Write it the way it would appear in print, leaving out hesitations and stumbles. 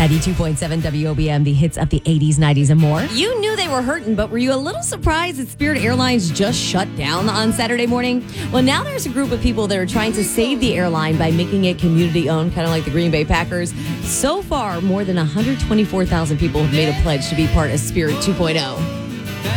92.7 WOBM, the hits of the 80s, 90s, and more. You knew they were hurting, but were you a little surprised that Spirit Airlines just shut down on Saturday morning? Well, now there's a group of people that are trying to save the airline by making it community-owned, kind of like the Green Bay Packers. So far, more than 124,000 people have made a pledge to be part of Spirit 2.0.